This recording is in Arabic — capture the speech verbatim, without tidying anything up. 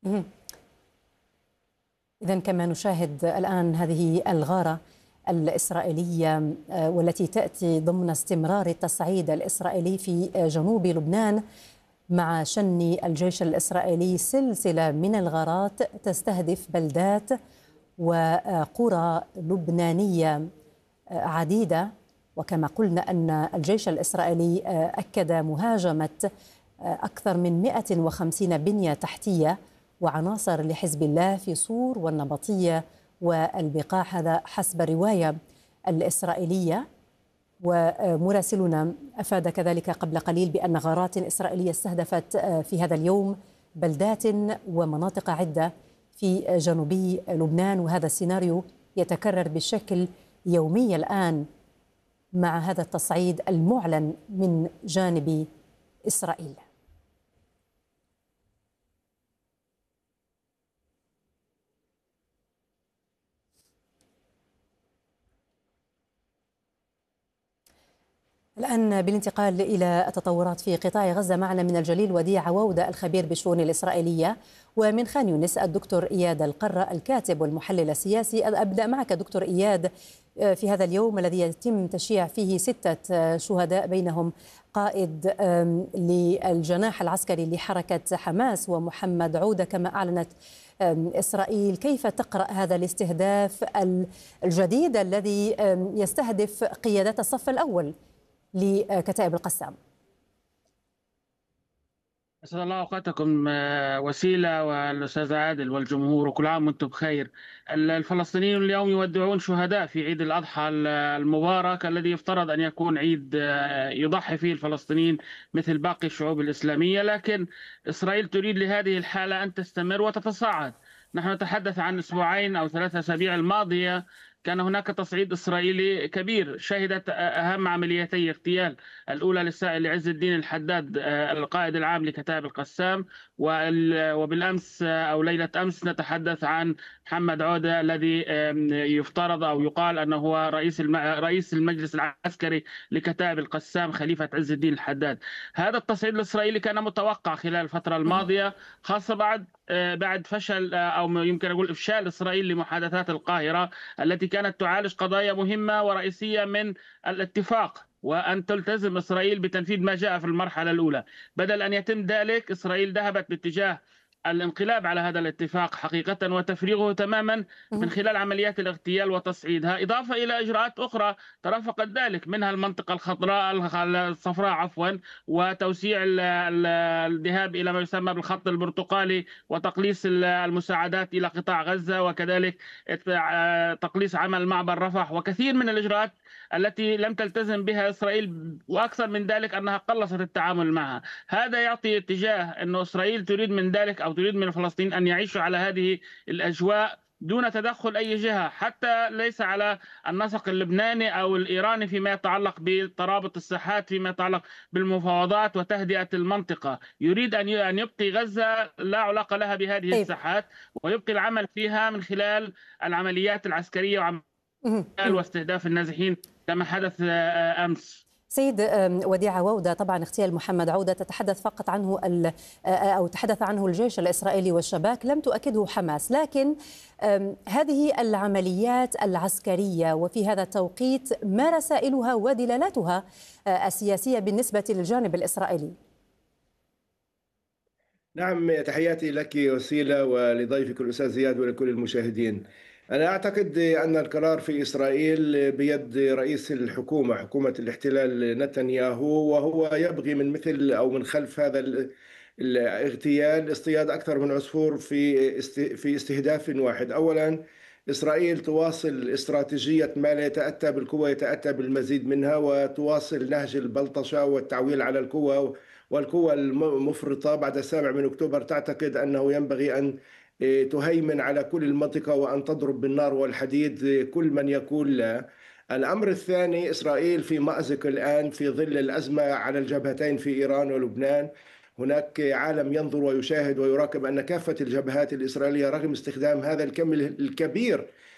إذن كما نشاهد الآن هذه الغارة الإسرائيلية والتي تأتي ضمن استمرار التصعيد الإسرائيلي في جنوب لبنان، مع شن الجيش الإسرائيلي سلسلة من الغارات تستهدف بلدات وقرى لبنانية عديدة. وكما قلنا أن الجيش الإسرائيلي أكد مهاجمة أكثر من مئة وخمسين بنية تحتية وعناصر لحزب الله في صور والنبطية والبقاع، هذا حسب الرواية الإسرائيلية. ومراسلنا أفاد كذلك قبل قليل بأن غارات إسرائيلية استهدفت في هذا اليوم بلدات ومناطق عدة في جنوبي لبنان، وهذا السيناريو يتكرر بشكل يومي الآن مع هذا التصعيد المعلن من جانب إسرائيل. الآن بالانتقال إلى التطورات في قطاع غزة، معنا من الجليل وديع عوودة الخبير بالشؤون الإسرائيلية، ومن خان يونس الدكتور إياد القرة الكاتب والمحلل السياسي. أبدأ معك دكتور إياد، في هذا اليوم الذي يتم تشييع فيه ستة شهداء بينهم قائد للجناح العسكري لحركة حماس ومحمد عودة كما أعلنت إسرائيل، كيف تقرأ هذا الاستهداف الجديد الذي يستهدف قيادات الصف الأول لكتائب القسام؟ أسعد الله أوقاتكم وسيلة والأستاذ عادل والجمهور، وكل عام وأنتم بخير. الفلسطينيون اليوم يودعون شهداء في عيد الأضحى المبارك الذي يفترض أن يكون عيد يضحي فيه الفلسطينيين مثل باقي الشعوب الإسلامية، لكن إسرائيل تريد لهذه الحالة أن تستمر وتتصاعد. نحن نتحدث عن أسبوعين أو ثلاثة أسابيع الماضية كان هناك تصعيد إسرائيلي كبير شهدت أهم عمليتي اغتيال، الأولى للسائل لعز الدين الحداد القائد العام لكتائب القسام، وبالأمس أو ليلة أمس نتحدث عن محمد عودة الذي يفترض أو يقال أنه هو رئيس رئيس المجلس العسكري لكتائب القسام خليفة عز الدين الحداد. هذا التصعيد الإسرائيلي كان متوقع خلال الفترة الماضية، خاصة بعد بعد فشل أو يمكن أقول إفشال إسرائيل لمحادثات القاهرة التي كانت تعالج قضايا مهمة ورئيسية من الاتفاق، وأن تلتزم إسرائيل بتنفيذ ما جاء في المرحلة الأولى. بدل أن يتم ذلك إسرائيل ذهبت باتجاه الانقلاب على هذا الاتفاق حقيقة وتفريغه تماما من خلال عمليات الاغتيال وتصعيدها، إضافة إلى إجراءات أخرى ترافقت ذلك، منها المنطقة الخضراء الصفراء عفوا، وتوسيع الذهاب إلى ما يسمى بالخط البرتقالي وتقليص المساعدات إلى قطاع غزة، وكذلك تقليص عمل معبر رفح، وكثير من الإجراءات التي لم تلتزم بها إسرائيل، وأكثر من ذلك أنها قلصت التعامل معها. هذا يعطي اتجاه أن إسرائيل تريد من ذلك أو تريد من الفلسطينيين أن يعيشوا على هذه الأجواء دون تدخل أي جهة، حتى ليس على النسق اللبناني أو الإيراني فيما يتعلق بترابط الساحات، فيما يتعلق بالمفاوضات وتهدئة المنطقة. يريد أن يبقي غزة لا علاقة لها بهذه الساحات، ويبقي العمل فيها من خلال العمليات العسكرية وعمل واستهداف النازحين كما حدث أمس. سيد وديع عوودة، طبعا اغتيال محمد عودة تتحدث فقط عنه أو تحدث عنه الجيش الإسرائيلي والشباك، لم تؤكده حماس، لكن هذه العمليات العسكرية وفي هذا التوقيت ما رسائلها ودلالاتها السياسية بالنسبة للجانب الإسرائيلي؟ نعم، تحياتي لك وسيلة ولضيفك الأستاذ زياد ولكل المشاهدين. أنا أعتقد أن القرار في إسرائيل بيد رئيس الحكومة، حكومة الاحتلال نتنياهو، وهو يبغي من مثل أو من خلف هذا الاغتيال اصطياد أكثر من عصفور في في استهداف واحد. أولا، إسرائيل تواصل استراتيجية ما لا يتأتى بالقوة يتأتى بالمزيد منها، وتواصل نهج البلطشة والتعويل على القوة والقوة المفرطة. بعد السابع من أكتوبر تعتقد أنه ينبغي أن تهيمن على كل المنطقة وأن تضرب بالنار والحديد كل من يقول لا. الأمر الثاني، إسرائيل في مأزق الآن في ظل الأزمة على الجبهتين في إيران ولبنان. هناك عالم ينظر ويشاهد ويراقب أن كافة الجبهات الإسرائيلية رغم استخدام هذا الكم الكبير